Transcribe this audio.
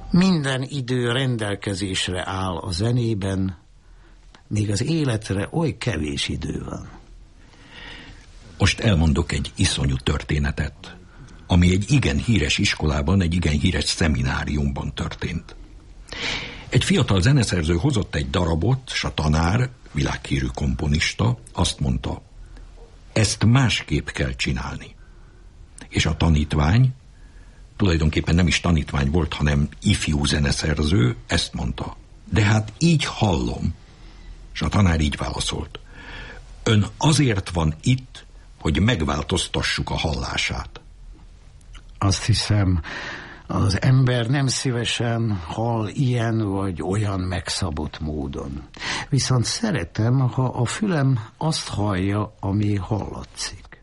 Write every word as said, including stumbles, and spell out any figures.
Minden idő rendelkezésre áll a zenében, még az életre oly kevés idő van. Most elmondok egy iszonyú történetet, ami egy igen híres iskolában, egy igen híres szemináriumban történt. Egy fiatal zeneszerző hozott egy darabot, s a tanár, világhírű komponista, azt mondta, ezt másképp kell csinálni. És a tanítvány, tulajdonképpen nem is tanítvány volt, hanem ifjú zeneszerző, ezt mondta, de hát így hallom. És a tanár így válaszolt, ön azért van itt, hogy megváltoztassuk a hallását. Azt hiszem, az ember nem szívesen hall ilyen vagy olyan megszabott módon. Viszont szeretem, ha a fülem azt hallja, ami hallatszik.